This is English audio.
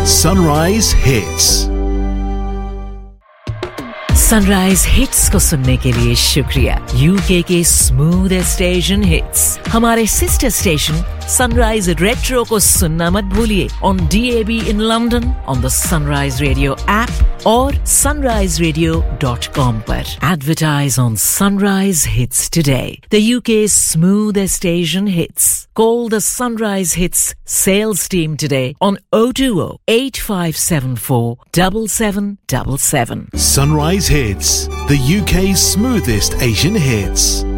Sunrise Hits. Sunrise hits को सुनने के लिए शुक्रिया। यूके के स्मूथेस्ट एशियन हिट्स हमारे सिस्टर स्टेशन सनराइज रेट्रो को सुनना मत भूलिए on DAB in London, on the sunrise radio app और sunriseradio.com पर। Advertise on Sunrise Hits today. The UK's smoothest Asian hits. Call the Sunrise Hits sales team today on 020 8574 7777. Sunrise Hits, the UK's smoothest Asian hits.